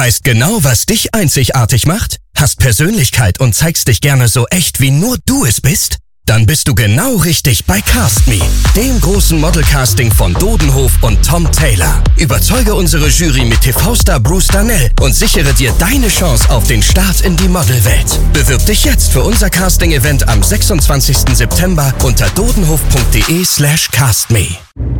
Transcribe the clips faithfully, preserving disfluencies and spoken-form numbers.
weißt genau, was dich einzigartig macht? Hast Persönlichkeit und zeigst dich gerne so echt, wie nur du es bist? Dann bist du genau richtig bei Cast Me, dem großen Modelcasting von Dodenhof und Tom Taylor. Überzeuge unsere Jury mit T V-Star Bruce Darnell und sichere dir deine Chance auf den Start in die Modelwelt. Bewirb dich jetzt für unser Casting-Event am sechsundzwanzigsten September unter dodenhof.de slash castme.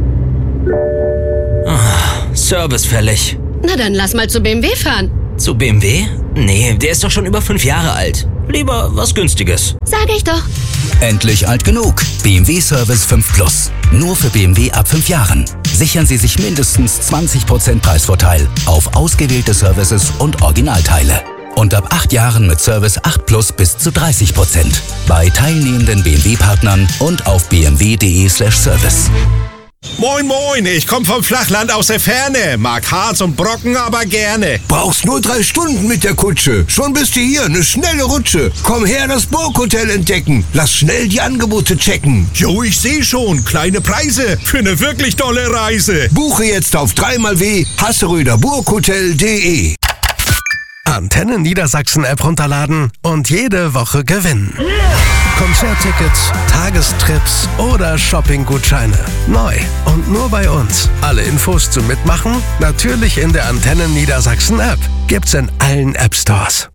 Oh, Service fällig. Na dann lass mal zu B M W fahren. Zu B M W? Nee, der ist doch schon über fünf Jahre alt. Lieber was Günstiges. Sag ich doch. Endlich alt genug. B M W Service fünf Plus. Nur für B M W ab fünf Jahren. Sichern Sie sich mindestens zwanzig Prozent Preisvorteil auf ausgewählte Services und Originalteile. Und ab acht Jahren mit Service acht Plus bis zu dreißig Prozent. Bei teilnehmenden B M W-Partnern und auf bmw.de slash service. Moin moin, ich komm vom Flachland aus der Ferne. Mag Harz und Brocken, aber gerne. Brauchst nur drei Stunden mit der Kutsche. Schon bist du hier, eine schnelle Rutsche. Komm her, das Burghotel entdecken. Lass schnell die Angebote checken. Jo, ich seh schon, kleine Preise für eine wirklich tolle Reise. Buche jetzt auf drei mal w hasseröder burghotel punkt de. Antenne Niedersachsen App runterladen und jede Woche gewinnen. Konzerttickets, Tagestrips oder Shoppinggutscheine. Neu und nur bei uns. Alle Infos zum Mitmachen natürlich in der Antenne Niedersachsen App. Gibt's in allen App Stores.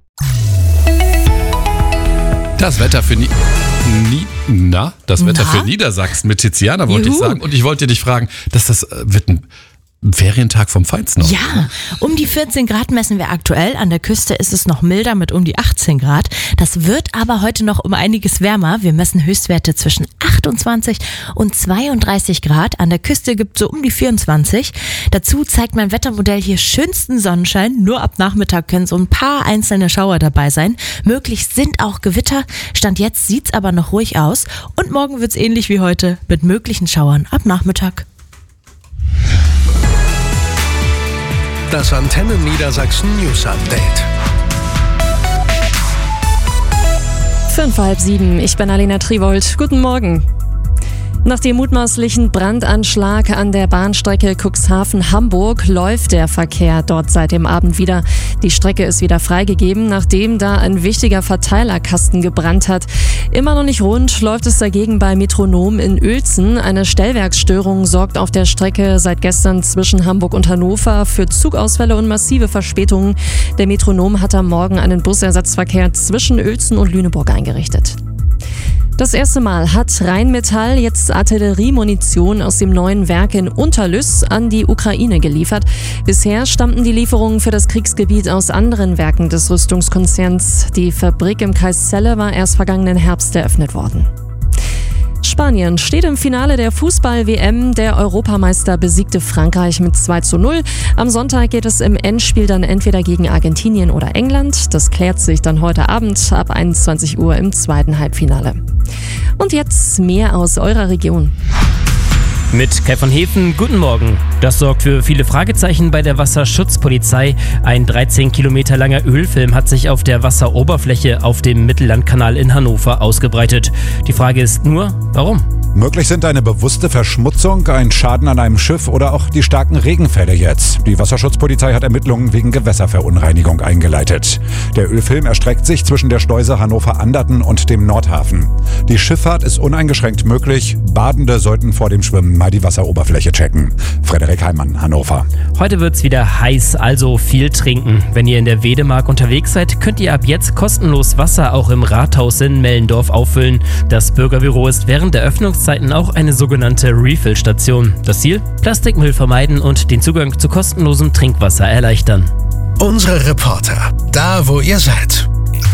Das Wetter für Ni Ni Na, das Wetter Na? für Niedersachsen mit Tiziana wollte Juhu. ich sagen. Und ich wollte dich fragen, dass das äh, wird ein Ferientag vom Feinsten. Ja, um die vierzehn Grad messen wir aktuell. An der Küste ist es noch milder mit um die achtzehn Grad. Das wird aber heute noch um einiges wärmer. Wir messen Höchstwerte zwischen achtundzwanzig und zweiunddreißig Grad. An der Küste gibt es so um die vierundzwanzig. Dazu zeigt mein Wettermodell hier schönsten Sonnenschein. Nur ab Nachmittag können so ein paar einzelne Schauer dabei sein. Möglich sind auch Gewitter. Stand jetzt sieht's aber noch ruhig aus. Und morgen wird's ähnlich wie heute mit möglichen Schauern ab Nachmittag. Das Antenne Niedersachsen News Update. Fünf vor halb sieben, ich bin Alena Triwold. Guten Morgen. Nach dem mutmaßlichen Brandanschlag an der Bahnstrecke Cuxhaven-Hamburg läuft der Verkehr dort seit dem Abend wieder. Die Strecke ist wieder freigegeben, nachdem da ein wichtiger Verteilerkasten gebrannt hat. Immer noch nicht rund läuft es dagegen bei Metronom in Uelzen. Eine Stellwerksstörung sorgt auf der Strecke seit gestern zwischen Hamburg und Hannover für Zugausfälle und massive Verspätungen. Der Metronom hat am Morgen einen Busersatzverkehr zwischen Uelzen und Lüneburg eingerichtet. Das erste Mal hat Rheinmetall jetzt Artilleriemunition aus dem neuen Werk in Unterlüss an die Ukraine geliefert. Bisher stammten die Lieferungen für das Kriegsgebiet aus anderen Werken des Rüstungskonzerns. Die Fabrik im Kreis Celle war erst vergangenen Herbst eröffnet worden. Spanien steht im Finale der Fußball-W M. Der Europameister besiegte Frankreich mit zwei zu null. Am Sonntag geht es im Endspiel dann entweder gegen Argentinien oder England. Das klärt sich dann heute Abend ab einundzwanzig Uhr im zweiten Halbfinale. Und jetzt mehr aus eurer Region. Mit Kai von Hefen, guten Morgen. Das sorgt für viele Fragezeichen bei der Wasserschutzpolizei. Ein dreizehn Kilometer langer Ölfilm hat sich auf der Wasseroberfläche auf dem Mittellandkanal in Hannover ausgebreitet. Die Frage ist nur, warum? Möglich sind eine bewusste Verschmutzung, ein Schaden an einem Schiff oder auch die starken Regenfälle jetzt. Die Wasserschutzpolizei hat Ermittlungen wegen Gewässerverunreinigung eingeleitet. Der Ölfilm erstreckt sich zwischen der Schleuse Hannover-Anderten und dem Nordhafen. Die Schifffahrt ist uneingeschränkt möglich. Badende sollten vor dem Schwimmen mal die Wasseroberfläche checken. Frederik Heimann, Hannover. Heute wird's wieder heiß, also viel trinken. Wenn ihr in der Wedemark unterwegs seid, könnt ihr ab jetzt kostenlos Wasser auch im Rathaus in Mellendorf auffüllen. Das Bürgerbüro ist während der Öffnungszeiten auch eine sogenannte Refill-Station. Das Ziel? Plastikmüll vermeiden und den Zugang zu kostenlosem Trinkwasser erleichtern. Unsere Reporter, da wo ihr seid.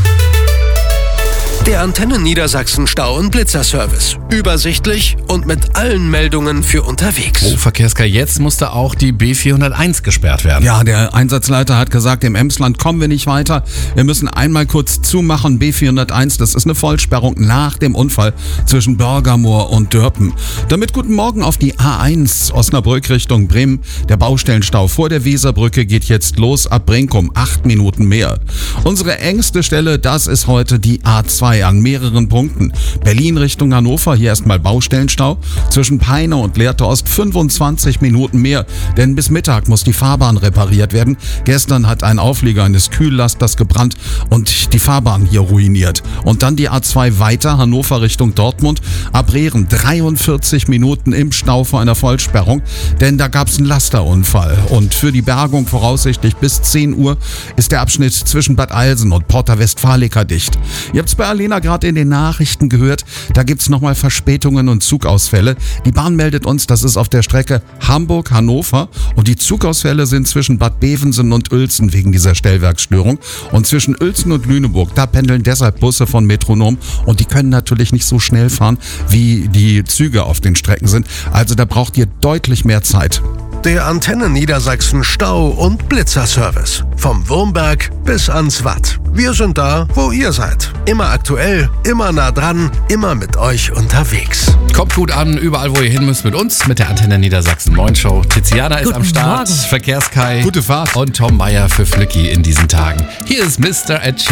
Der Antenne Niedersachsen Stau- und Blitzerservice. Übersichtlich und mit allen Meldungen für unterwegs. Oh, Verkehrskar, jetzt musste auch die B vierhunderteins gesperrt werden. Ja, der Einsatzleiter hat gesagt, im Emsland kommen wir nicht weiter. Wir müssen einmal kurz zumachen. B vierhunderteins, das ist eine Vollsperrung nach dem Unfall zwischen Börgermoor und Dörpen. Damit guten Morgen auf die A eins Osnabrück Richtung Bremen. Der Baustellenstau vor der Weserbrücke geht jetzt los ab Brinkum. Acht Minuten mehr. Unsere engste Stelle, das ist heute die A zwei zwei an mehreren Punkten. Berlin Richtung Hannover, hier erstmal Baustellenstau. Zwischen Peine und Lehrte Ost fünfundzwanzig Minuten mehr, denn bis Mittag muss die Fahrbahn repariert werden. Gestern hat ein Auflieger eines Kühllasters gebrannt und die Fahrbahn hier ruiniert. Und dann die A zwei weiter, Hannover Richtung Dortmund. Ab Rehren dreiundvierzig Minuten im Stau vor einer Vollsperrung, denn da gab es einen Lasterunfall. Und für die Bergung voraussichtlich bis zehn Uhr ist der Abschnitt zwischen Bad Eilsen und Porta Westfalica dicht. Ihr habt es bei Alena gerade in den Nachrichten gehört, da gibt es nochmal Verspätungen und Zugausfälle. Die Bahn meldet uns, das ist auf der Strecke Hamburg-Hannover und die Zugausfälle sind zwischen Bad Bevensen und Uelzen wegen dieser Stellwerksstörung. Und zwischen Uelzen und Lüneburg, da pendeln deshalb Busse von Metronom und die können natürlich nicht so schnell fahren, wie die Züge auf den Strecken sind. Also da braucht ihr deutlich mehr Zeit. Der Antenne Niedersachsen Stau- und Blitzerservice. Vom Wurmberg bis ans Watt. Wir sind da, wo ihr seid. Immer aktuell, immer nah dran, immer mit euch unterwegs. Kommt gut an, überall wo ihr hin müsst mit uns, mit der Antenne Niedersachsen Moin Show. Tiziana ist Guten am Start, Morgen. Verkehrskai. Gute Fahrt. Und Tom Meyer für Flücki in diesen Tagen. Hier ist Mister Ed